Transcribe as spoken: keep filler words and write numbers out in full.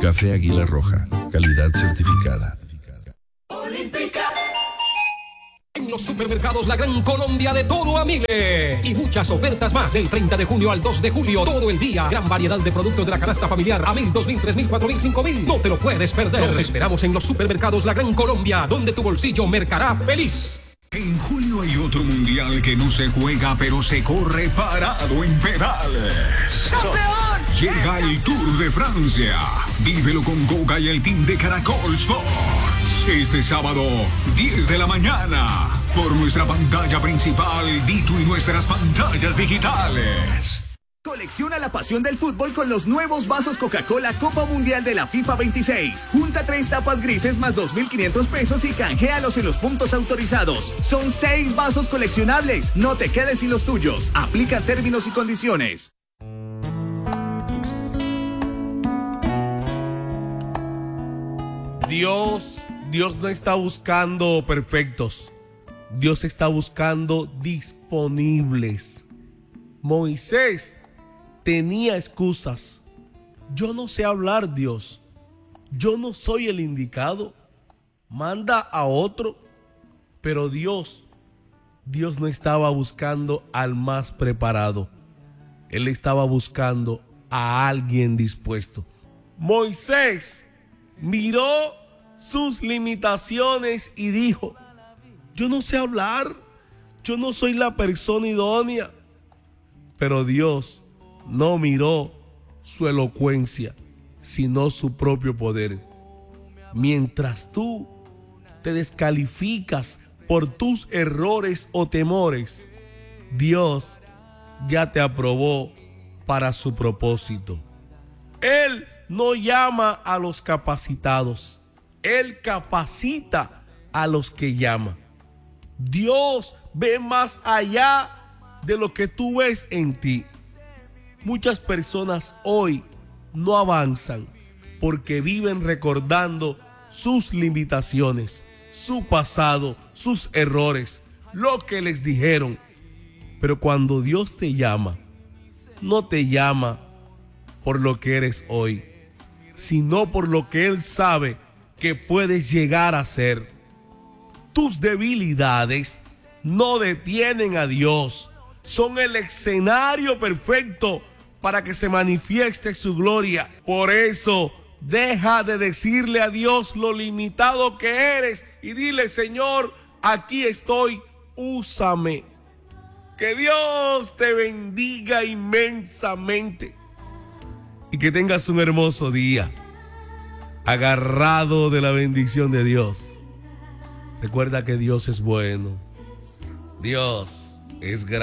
Café Águila Roja, calidad certificada. Olímpica. En los supermercados La Gran Colombia de todo a miles y muchas ofertas más. Del treinta de junio al dos de julio, todo el día. Gran variedad de productos de la canasta familiar a mil, dos mil, tres mil, cuatro mil, cinco mil. No te lo puedes perder. Nos esperamos en los supermercados La Gran Colombia, donde tu bolsillo mercará feliz. En julio hay otro mundial que no se juega, pero se corre parado en pedales. ¡Campeón! Llega el Tour de Francia. Vívelo con Coca y el team de Caracol Sports. Este sábado, diez de la mañana, por nuestra pantalla principal, Dito y nuestras pantallas digitales. Colecciona la pasión del fútbol con los nuevos vasos Coca-Cola Copa Mundial de la FIFA veintiséis. Junta tres tapas grises más dos mil quinientos pesos y canjealos en los puntos autorizados. Son seis vasos coleccionables. No te quedes sin los tuyos. Aplica términos y condiciones. Dios, Dios no está buscando perfectos. Dios está buscando disponibles. Moisés tenía excusas. Yo no sé hablar, Dios. Yo no soy el indicado. Manda a otro. Pero Dios, Dios no estaba buscando al más preparado. Él estaba buscando a alguien dispuesto. Moisés miró sus limitaciones y dijo: yo no sé hablar. Yo no soy la persona idónea. Pero Dios no miró su elocuencia, sino su propio poder. Mientras tú te descalificas por tus errores o temores, Dios ya te aprobó para su propósito. Él no llama a los capacitados, Él capacita a los que llama. Dios ve más allá de lo que tú ves en ti. Muchas personas hoy no avanzan porque viven recordando sus limitaciones, su pasado, sus errores, lo que les dijeron. Pero cuando Dios te llama, no te llama por lo que eres hoy, sino por lo que Él sabe que puedes llegar a ser. Tus debilidades no detienen a Dios. Son el escenario perfecto para que se manifieste su gloria. Por eso, deja de decirle a Dios lo limitado que eres y dile: Señor, aquí estoy, úsame. Que Dios te bendiga inmensamente y que tengas un hermoso día, agarrado de la bendición de Dios. Recuerda que Dios es bueno. Dios es grande.